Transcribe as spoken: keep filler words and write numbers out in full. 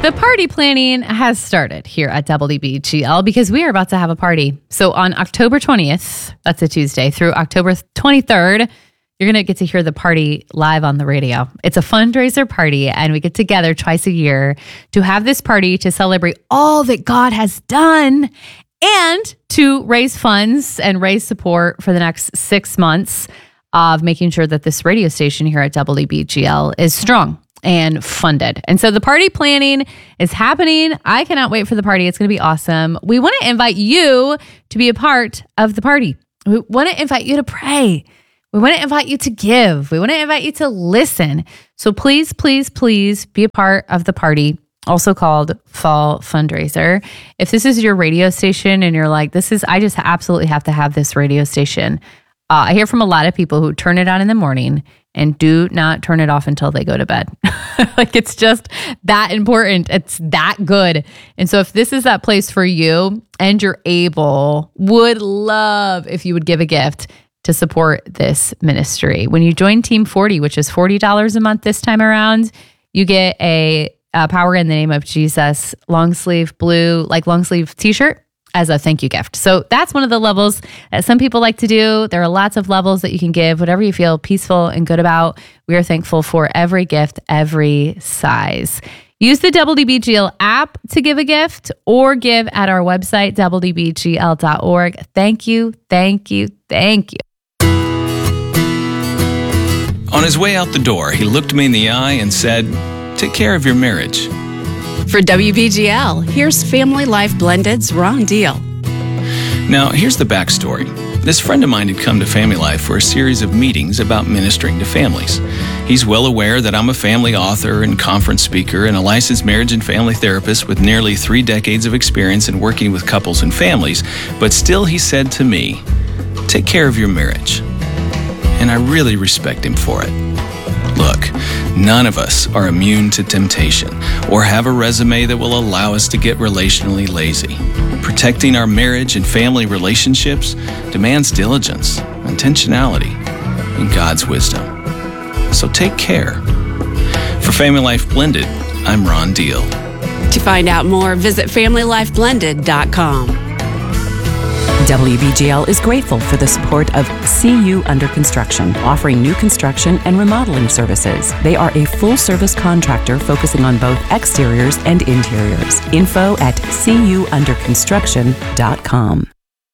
The party planning has started here at W B G L because we are about to have a party. So on October twentieth, that's a Tuesday, through October twenty-third, you're going to get to hear the party live on the radio. It's a fundraiser party, and we get together twice a year to have this party to celebrate all that God has done and to raise funds and raise support for the next six months of making sure that this radio station here at W B G L is strong and funded. And so the party planning is happening. I cannot wait for the party. It's going to be awesome. We want to invite you to be a part of the party. We want to invite you to pray. We want to invite you to give. We want to invite you to listen. So please, please, please be a part of the party, also called Fall Fundraiser. If this is your radio station and you're like, this is, I just absolutely have to have this radio station. Uh, I hear from a lot of people who turn it on in the morning and do not turn it off until they go to bed. Like, it's just that important. It's that good. And so if this is that place for you and you're able, would love if you would give a gift to support this ministry. When you join Team forty, which is forty dollars a month this time around, you get a, a Power in the Name of Jesus long sleeve blue, like long sleeve t-shirt as a thank you gift. So that's one of the levels that some people like to do. There are lots of levels that you can give, whatever you feel peaceful and good about. We are thankful for every gift, every size. Use the W B G L app to give a gift or give at our website, W B G L dot org. Thank you, thank you, thank you. On his way out the door, he looked me in the eye and said, "Take care of your marriage." For W B G L, here's Family Life Blended's Ron Deal. Now, here's the backstory. This friend of mine had come to Family Life for a series of meetings about ministering to families. He's well aware that I'm a family author and conference speaker and a licensed marriage and family therapist with nearly three decades of experience in working with couples and families, but still he said to me, "Take care of your marriage." And I really respect him for it. Look, none of us are immune to temptation or have a resume that will allow us to get relationally lazy. Protecting our marriage and family relationships demands diligence, intentionality, and God's wisdom. So take care. For Family Life Blended, I'm Ron Deal. To find out more, visit family life blended dot com. W B G L is grateful for the support of C U Under Construction, offering new construction and remodeling services. They are a full-service contractor focusing on both exteriors and interiors. Info at C U under construction dot com.